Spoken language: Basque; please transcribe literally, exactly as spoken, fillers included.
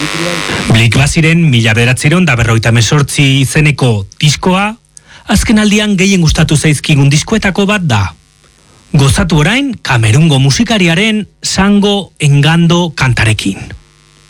Blik baziren mila bederatziehun da berrogeita hemezortzi izeneko diskoa, azken aldian gehien gustatu zaizkigun diskoetako bat da. Gozatu orain Kamerungo musikariaren Sango Engando kantarekin.